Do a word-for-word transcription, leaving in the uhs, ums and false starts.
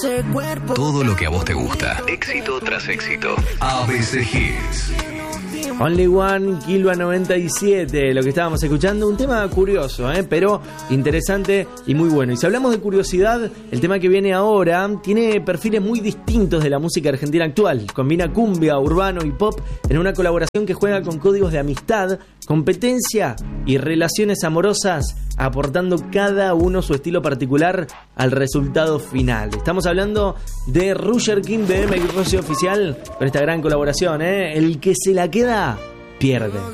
ese cuerpo. Todo lo que a vos te gusta. Éxito tras éxito. A B C Hits. Only One, Kilva noventa y siete, lo que estábamos escuchando, un tema curioso, ¿eh? pero interesante y muy bueno. Y si hablamos de curiosidad, el tema que viene ahora tiene perfiles muy distintos de la música argentina actual. Combina cumbia, urbano y pop en una colaboración que juega con códigos de amistad, competencia y relaciones amorosas, aportando cada uno su estilo particular al resultado final. Estamos hablando de Roger King, B M y Rocío Oficial con esta gran colaboración, ¿eh? El que se la queda pierde.